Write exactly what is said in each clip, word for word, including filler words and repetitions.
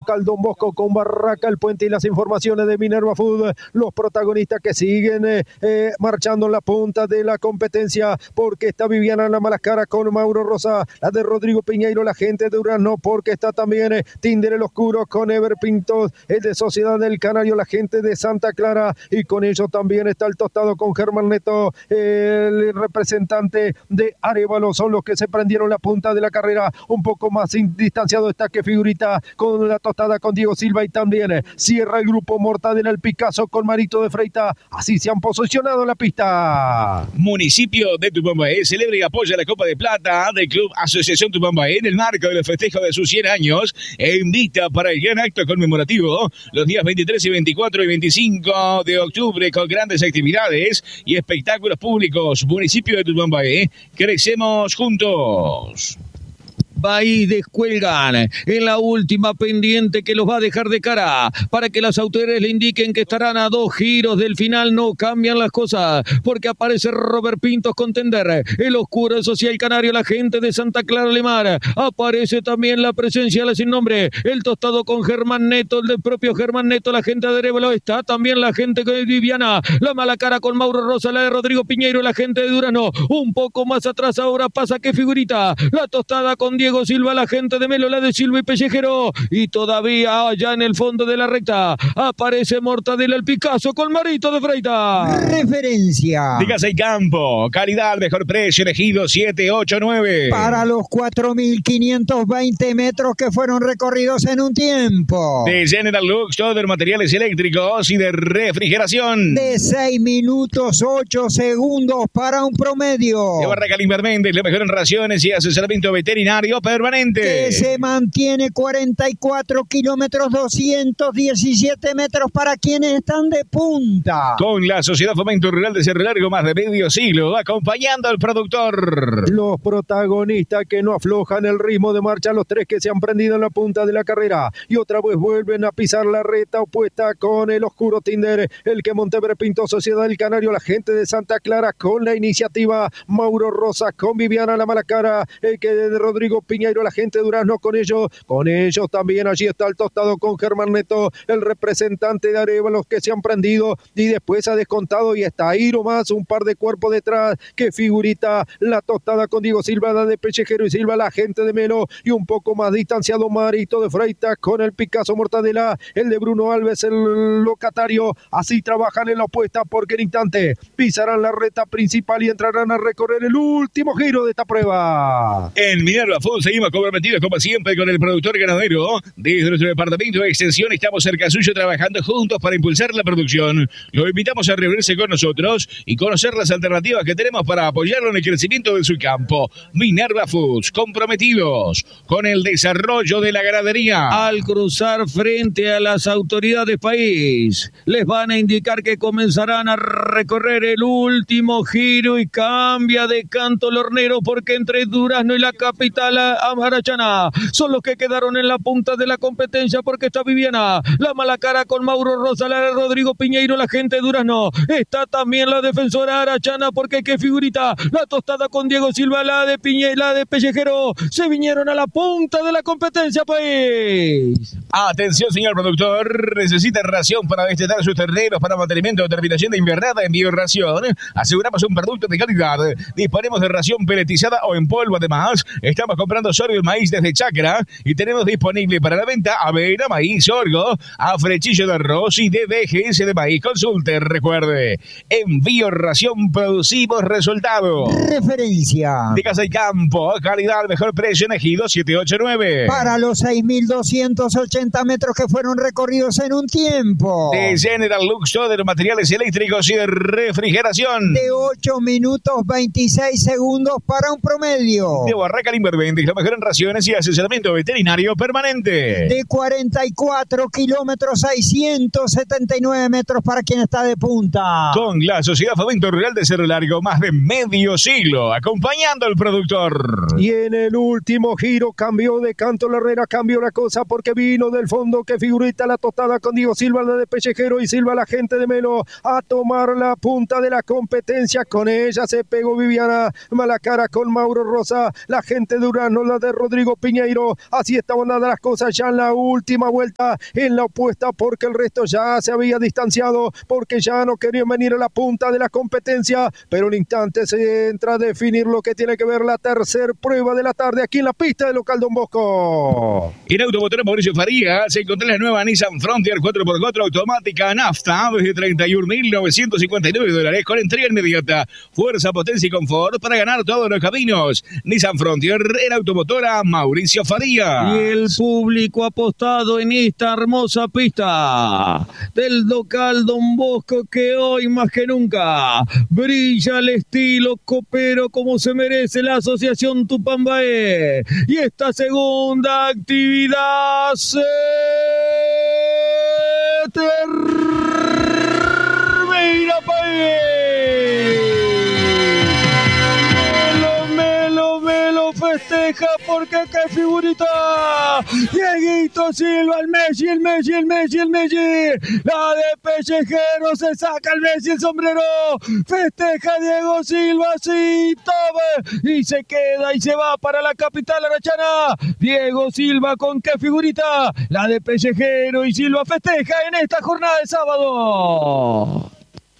local Don Bosco con Barraca, El Puente y las informaciones de Minerva Food. Los protagonistas que siguen eh, eh, marchando en la punta de la competencia, porque está Viviana en la Malacara con Mauro Rosa, la de Rodrigo Piñeiro, la gente de Durazno, porque está también eh, Tinder el Oscuro con Ever Pintos, el de Sociedad del Canario, la gente de Santa Clara, y con ellos también está el Tostado con Germán Neto, eh, el representante de Arévalo. Son los que se prendieron la punta de la carrera. Un poco más distanciado está que Figurita con la Tostada con Diego Silva, y también eh, cierra el grupo Mortadela el Picasso con Marito de Freita. Así se han posicionado en la pista. Municipio de Tupambaé celebra y apoya la Copa de Plata del Club Asociación Tupambaé en el marco del festejo de sus cien años e invita para el gran acto conmemorativo los días veintitrés y veinticuatro y veinticinco de octubre con grandes actividades y espectáculos públicos. Municipio de Tupambaé, crecemos juntos. Bahí descuelgan en la última pendiente que los va a dejar de cara para que las autoridades le indiquen que estarán a dos giros del final. No cambian las cosas porque aparece Robert Pintos contender, el Oscuro, el Social Canario, la gente de Santa Clara Lemar. Aparece también la presencia de la sin nombre, el Tostado con Germán Neto, el del propio Germán Neto, la gente de Arévalo. Está también la gente de Viviana, la Malacara con Mauro Rosa, la de Rodrigo Piñeiro, la gente de Durazno. Un poco más atrás ahora pasa que Figurita, la Tostada con Diego Diego Silva, la gente de Melo, la de Silva y Pellejero, y todavía allá en el fondo de la recta aparece Mortadela el Picasso con Marito de Freita. Referencia. Dígase y Campo, calidad, mejor precio, elegido siete ocho nueve. Para los cuatro mil quinientos veinte metros que fueron recorridos en un tiempo. De General Lux, todo de materiales eléctricos y de refrigeración. De seis minutos ocho segundos para un promedio. De Barraca Limberméndez, lo mejor en raciones y asesoramiento veterinario permanente. Que se mantiene cuarenta y cuatro kilómetros, doscientos diecisiete metros para quienes están de punta. Con la Sociedad Fomento Rural de Cerro Largo, más de medio siglo, acompañando al productor. Los protagonistas que no aflojan el ritmo de marcha, los tres que se han prendido en la punta de la carrera y otra vez vuelven a pisar la reta opuesta con el Oscuro Tinder, el que Montever Pinto, Sociedad del Canario, la gente de Santa Clara con la iniciativa, Mauro Rosa con Viviana la Malacara, el que de Rodrigo Piñeiro, la gente de Durazno con ellos, con ellos también allí está el Tostado con Germán Neto, el representante de Arévalo, los que se han prendido y después ha descontado y está ahí nomás un par de cuerpos detrás, que Figurita, la Tostada con Diego Silva, la de Pellejero y Silva, la gente de Melo, y un poco más distanciado Marito de Freita con el Picasso Mortadela, el de Bruno Alves, el locatario. Así trabajan en la opuesta porque en instante pisarán la reta principal y entrarán a recorrer el último giro de esta prueba. En Minerva Food seguimos comprometidos como siempre con el productor ganadero. Desde nuestro departamento de extensión estamos cerca suyo trabajando juntos para impulsar la producción. Lo invitamos a reunirse con nosotros y conocer las alternativas que tenemos para apoyarlo en el crecimiento de su campo. Minerva Foods, comprometidos con el desarrollo de la ganadería. Al cruzar frente a las autoridades país, les van a indicar que comenzarán a recorrer el último giro y cambia de canto el hornero, porque entre Durazno y la capital Amarachana son los que quedaron en la punta de la competencia, porque está Viviana, la Malacara con Mauro Rosa, la de Rodrigo Piñeiro, la gente de Durazno. Está también la defensora Arachana, porque que Figurita, la Tostada con Diego Silva, la de Piñeiro, la de Pellejero, se vinieron a la punta de la competencia país. Atención, señor productor, necesita ración para destetar sus terneros para mantenimiento o terminación de invernada. En Biorración aseguramos un producto de calidad. Disponemos de ración peletizada o en polvo. Además, estamos comprando sorgo y maíz desde Chacra y tenemos disponible para la venta avena, maíz, sorgo, afrechillo de arroz y D B G S de maíz. Consulte, recuerde, en Biorración producimos resultados. Referencia. De Casa y Campo, calidad, mejor precio en Ejido siete ocho nueve. Para los seis mil doscientos ochenta metros que fueron recorridos en un tiempo. De General Lux, todo de los materiales eléctricos y de refrigeración. De ocho minutos veintiséis segundos para un promedio. De Barraca Limberméndez, lo mejor en raciones y asesoramiento veterinario permanente. De cuarenta y cuatro kilómetros, seiscientos setenta y nueve metros para quien está de punta. Con la Sociedad Fomento Rural de Cerro Largo, más de medio siglo, acompañando al productor. Y en el último giro cambió de canto la Herrera, cambió la cosa porque vino del fondo que Figurita, la Tostada con Diego Silva, la de Pellejero y Silva, la gente de Melo, a tomar la punta de la competencia. Con ella se pegó Viviana Malacara con Mauro Rosa, la gente de Urano mano la de Rodrigo Piñeiro. Así estaban dadas las cosas ya en la última vuelta, en la opuesta, porque el resto ya se había distanciado, porque ya no querían venir a la punta de la competencia. Pero un instante se entra a definir lo que tiene que ver la tercera prueba de la tarde aquí en la pista del local Don Bosco. En Automotor Mauricio Faría se encontró la nueva Nissan Frontier cuatro por cuatro automática nafta desde treinta y un mil novecientos cincuenta y nueve dólares con entrega inmediata. Fuerza, potencia y confort para ganar todos los caminos. Nissan Frontier en Automotora Mauricio Faría. Y el público apostado en esta hermosa pista del local Don Bosco, que hoy más que nunca brilla el estilo copero como se merece la Asociación Tupambaé. Y esta segunda actividad se termina, país. Melo, melo, melo festeja porque qué figurita. Dieguito Silva, el Messi, el Messi, el Messi, el Messi. La de Pellejero, se saca el Messi el sombrero. Festeja Diego Silva, sí, tome. Y se queda y se va para la capital arachana. Diego Silva con qué figurita. La de Pellejero y Silva festeja en esta jornada de sábado.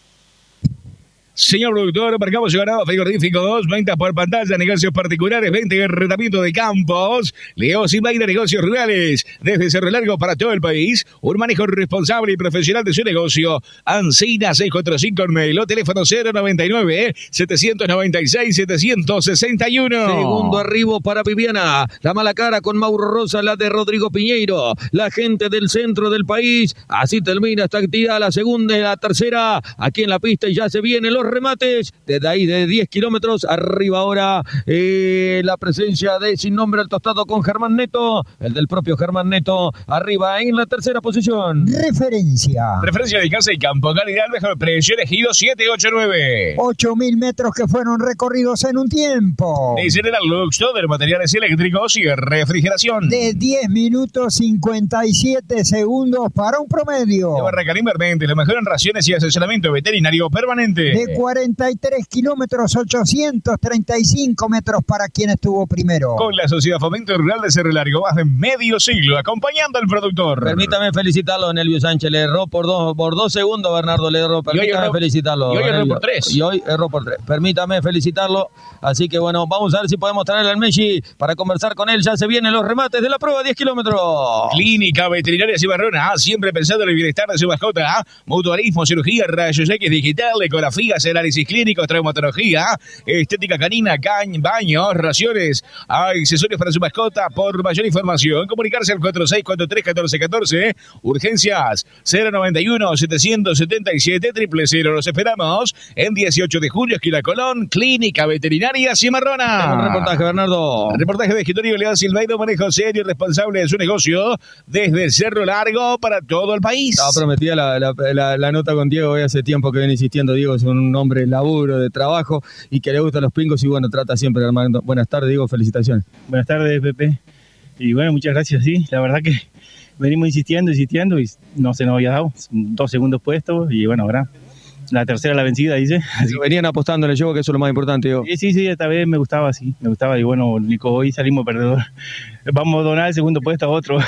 Señor productor, marcamos su ganado frigorífico dos, ventas por pantalla, negocios particulares, venta y arrendamiento de campos, Leo Silvaina, negocios rurales, desde Cerro Largo para todo el país, un manejo responsable y profesional de su negocio. Ancina seiscientos cuarenta y cinco en Melo, teléfono cero noventa y nueve, setecientos noventa y seis, setecientos sesenta y uno. Segundo arribo para Viviana, la mala cara con Mauro Rosa, la de Rodrigo Piñeiro, la gente del centro del país. Así termina esta actividad, la segunda y la tercera, aquí en la pista, y ya se vienen los remates, desde ahí de diez kilómetros, arriba ahora eh, la presencia de Sin Nombre al Tostado con Germán Neto, el del propio Germán Neto, arriba en la tercera posición. Referencia. Referencia de casa y campo, calidad, mejor precio, elegido siete ocho nueve. ocho mil metros que fueron recorridos en un tiempo De General Lux, todo de materiales eléctricos y refrigeración. de diez minutos cincuenta y siete segundos para un promedio De Barraca Invermente, lo mejor en raciones y asesoramiento veterinario permanente. de cuarenta y tres kilómetros ochocientos treinta y cinco metros para quien estuvo primero. Con la Sociedad Fomento Rural de Cerro Largo, más de medio siglo, acompañando al productor. Permítame felicitarlo, Nelvio Sánchez, le erró por dos, por dos segundos, Bernardo le erró, permítame erró, felicitarlo. Y hoy erró Nelvio. por tres. Y hoy erró por tres, permítame felicitarlo, así que bueno, vamos a ver si podemos traerle al Messi para conversar con él, ya se vienen los remates de la prueba, diez kilómetros. Clínica Veterinaria Cimarrona, siempre pensando en el bienestar de su mascota, mutualismo, cirugía, rayos X digital, ecografías, análisis clínicos, traumatología, estética canina, cañ, baños, raciones, accesorios para su mascota. Por mayor información, comunicarse al cuatro seis cuatro tres, uno cuatro uno cuatro, urgencias cero noventa y uno, setecientos setenta y siete, cero cero. Los esperamos en dieciocho de julio, esquina Colón, Clínica Veterinaria Cimarrona. Un reportaje, Bernardo. Reportaje de escritorio León Silveiro, manejo serio y responsable de su negocio desde Cerro Largo para todo el país. Estaba prometida la, la, la, la nota con Diego, hoy hace tiempo que viene insistiendo. Diego es un hombre laburo, de trabajo y que le gustan los pingos y bueno, trata siempre de armar. Buenas tardes, Diego, felicitaciones. Buenas tardes, Pepe. Y bueno, muchas gracias, sí. La verdad que venimos insistiendo, insistiendo y no se nos había dado. Dos segundos puestos y bueno, ahora la tercera la vencida, dice. Así que venían apostando en el juego, que eso es lo más importante, Diego. Sí, sí, sí, esta vez me gustaba, sí, me gustaba. Y bueno, Nico, hoy salimos perdedor. Vamos a donar el segundo puesto a otro.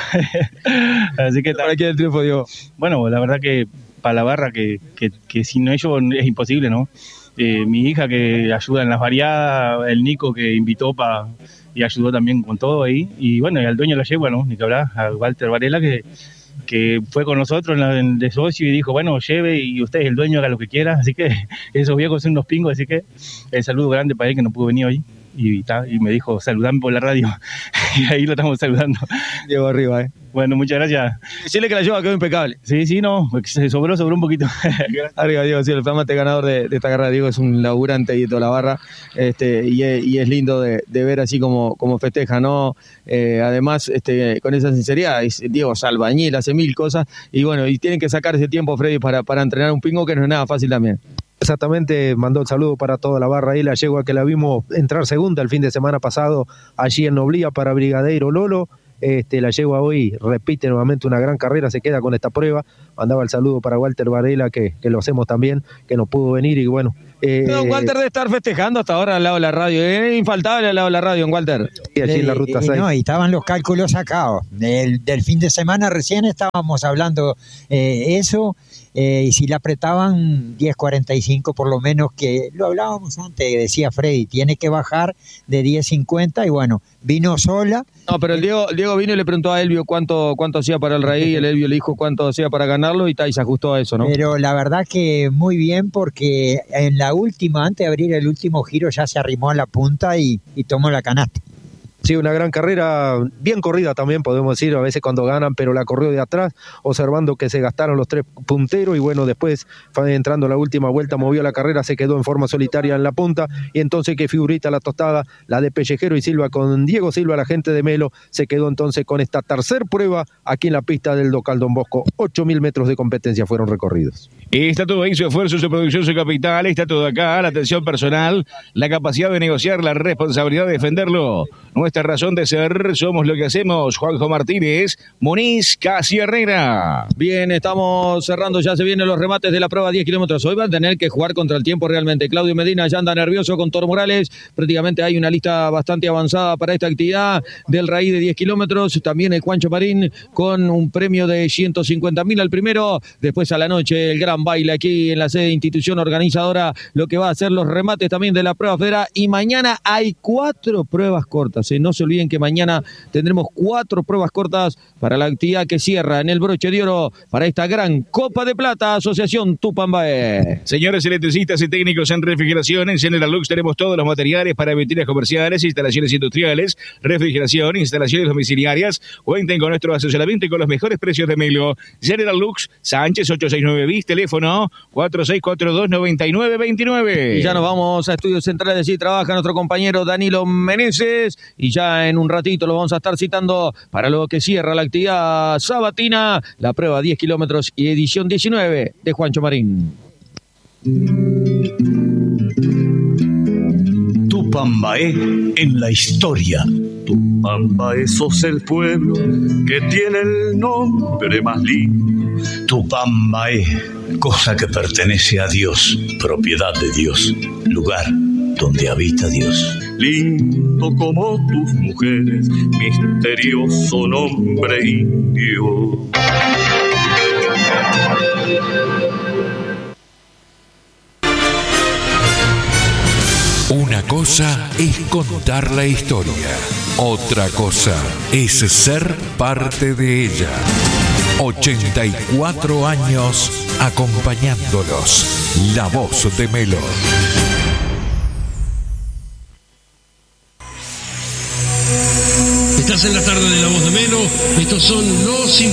Así que... ¿Para quién el triunfo, Diego? Bueno, la verdad que para la barra, que, que, que sin ellos es imposible, ¿no? Eh, mi hija que ayuda en las variadas, el Nico que invitó para y ayudó también con todo ahí, y bueno, y al dueño de la yegua, ¿no? Ni que hablar, a Walter Varela, que, que fue con nosotros en la, en, de socio y dijo, bueno, lleve y usted es el dueño, haga lo que quiera, así que esos viejos son unos pingos, así que el saludo grande para él que no pudo venir hoy. Y, y me dijo, saludame por la radio. Y ahí lo estamos saludando. Diego arriba, ¿eh? Bueno, muchas gracias. Decirle que la lleva quedó impecable. Sí, sí, no, se sobró, sobró un poquito. Arriba, Diego, sí, el flamante ganador de, de esta carrera. Diego es un laburante y de toda la barra. Este, y, es, y es lindo de, de ver así como, como festeja, ¿no? Eh, además, este, con esa sinceridad, es, Diego es albañil, hace mil cosas. Y bueno, y tienen que sacar ese tiempo, Freddy, para, para entrenar un pingo que no es nada fácil también. Exactamente, mandó el saludo para toda la barra ahí, la yegua que la vimos entrar segunda el fin de semana pasado allí en Noblía para Brigadeiro Lolo, Este, la yegua hoy repite nuevamente una gran carrera, se queda con esta prueba. Mandaba el saludo para Walter Varela, que, que lo hacemos también, que no pudo venir y bueno. Eh, Don Walter debe estar festejando hasta ahora al lado de la radio. Es infaltable al lado de la radio, don Walter. Y allí en la ruta eh, seis. No, y estaban los cálculos sacados. Del, del fin de semana recién estábamos hablando eh, eso, eh, y si la apretaban diez cuarenta y cinco por lo menos, que lo hablábamos antes, decía Freddy, tiene que bajar de diez cincuenta y bueno, vino sola. No, pero el Diego, el Diego vino y le preguntó a Elvio cuánto, cuánto hacía para el Rey, y el Elvio le dijo cuánto hacía para ganarlo y, ta, y se ajustó a eso, ¿no? Pero la verdad que muy bien, porque en la última, antes de abrir el último giro, ya se arrimó a la punta y, y tomó la canasta. Sí, una gran carrera, bien corrida también, podemos decir, a veces cuando ganan, pero la corrió de atrás, observando que se gastaron los tres punteros, y bueno, después fue entrando la última vuelta, movió la carrera, se quedó en forma solitaria en la punta, y entonces que figurita la tostada, la de Pellejero y Silva con Diego Silva, la gente de Melo, se quedó entonces con esta tercer prueba aquí en la pista del Docal Don Bosco. ocho mil metros de competencia fueron recorridos. Está todo ahí, su esfuerzo, su producción, su capital, está todo acá, la atención personal, la capacidad de negociar, la responsabilidad de defenderlo. Nuestra razón de ser, somos lo que hacemos. Juanjo Martínez, Moniz, Casi Herrera. Bien, estamos cerrando, ya se vienen los remates de la prueba diez kilómetros. Hoy van a tener que jugar contra el tiempo realmente. Claudio Medina ya anda nervioso con Toro Morales. Prácticamente hay una lista bastante avanzada para esta actividad del Raíz de diez kilómetros. También el Juancho Marín con un premio de ciento cincuenta mil al primero. Después a la noche el gran baile aquí en la sede de institución organizadora, lo que va a ser los remates también de la prueba federal. Y mañana hay cuatro pruebas cortas, ¿eh? No se olviden que mañana tendremos cuatro pruebas cortas para la actividad que cierra en el broche de oro para esta gran Copa de Plata, Asociación Tupambaé. Señores electricistas y técnicos en refrigeración, en General Lux tenemos todos los materiales para vitrinas comerciales, instalaciones industriales, refrigeración, instalaciones domiciliarias. Cuenten con nuestro asesoramiento y con los mejores precios de Melo. General Lux, Sánchez ochocientos sesenta y nueve bis, teléfono cuatro seis cuatro dos, nueve nueve dos nueve. Y ya nos vamos a Estudios Centrales, y trabaja nuestro compañero Danilo Meneses, y ya en un ratito lo vamos a estar citando para lo que cierra la actividad sabatina, la prueba diez kilómetros y edición diecinueve de Juancho Marín. Tupambaé en la historia. Tupambaé sos el pueblo que tiene el nombre más lindo. Tupambaé, cosa que pertenece a Dios, propiedad de Dios, lugar donde habita Dios. Lindo como tus mujeres, misterioso nombre indio. Una cosa es contar la historia, otra cosa es ser parte de ella. ochenta y cuatro años acompañándolos. La voz de Melo. Estás en la tarde de La Voz de Melo. Estos son los